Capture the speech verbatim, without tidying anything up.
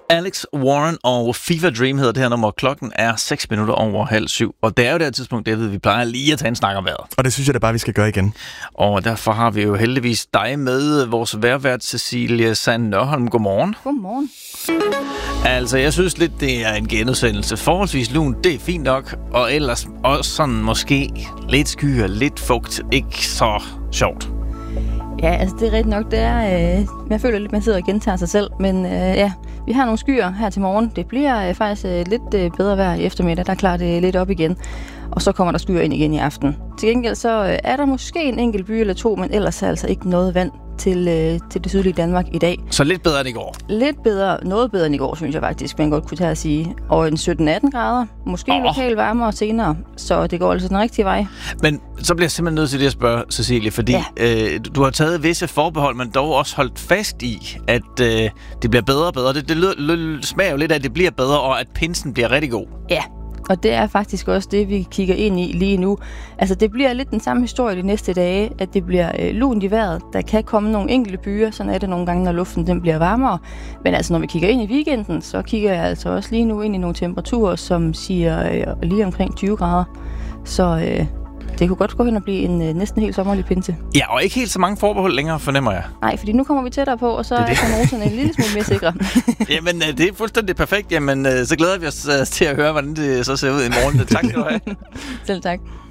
Alex Warren og Fever Dream hedder det her nummer. Klokken er seks minutter over halv syv. Og det er jo det her tidspunkt, David, vi plejer lige at tage en snak om vejret. Og det synes jeg da bare, vi skal gøre igen. Og derfor har vi jo heldigvis dig med, vores vejrvært Cecilie Sand Nørholm. Godmorgen. Godmorgen. Altså, jeg synes lidt, det er en genudsendelse. Forholdsvis lun, det er fint nok. Og ellers også sådan måske lidt skyer, lidt fugt. Ikke så sjovt. Ja, altså det er rigtigt nok. Det er, øh, jeg føler lidt, man sidder og gentager sig selv. Men øh, ja, vi har nogle skyer her til morgen. Det bliver øh, faktisk øh, lidt øh, bedre vejr i eftermiddag. Der klarer det lidt op igen. Og så kommer der skyer ind igen i aften. Til gengæld så øh, er der måske en enkelt by eller to, men ellers er altså ikke noget vand til, øh, til det sydlige Danmark i dag. Så lidt bedre end i går? Lidt bedre. Noget bedre end i går, synes jeg faktisk, man godt kunne tage at sige. Og en sytten atten grader. Måske oh. lokalt varmere senere. Så det går altså den rigtige vej. Men så bliver jeg simpelthen nødt til det at spørge, Cecilie, fordi ja. øh, du har taget visse forbehold, men dog også holdt fast i, at øh, det bliver bedre og bedre. Det, det lø- lø- smager jo lidt af, at det bliver bedre, og at pinsen bliver rigtig god. Ja. Og det er faktisk også det, vi kigger ind i lige nu. Altså, det bliver lidt den samme historie de næste dage, at det bliver øh, lunt i vejret. Der kan komme nogle enkelte byer, sådan er det nogle gange, når luften den bliver varmere. Men altså, når vi kigger ind i weekenden, så kigger jeg altså også lige nu ind i nogle temperaturer, som siger øh, lige omkring tyve grader. Så øh, det kunne godt gå hen og blive en øh, næsten helt sommerlig pinse. Ja, og ikke helt så mange forbehold længere, fornemmer jeg. Nej, fordi nu kommer vi tættere på, og så er prognoserne en lille smule mere sikre. Jamen, det er fuldstændig perfekt. Jamen, så glæder vi os til at høre, hvordan det så ser ud i morgen. Tak skal du have. Selv tak.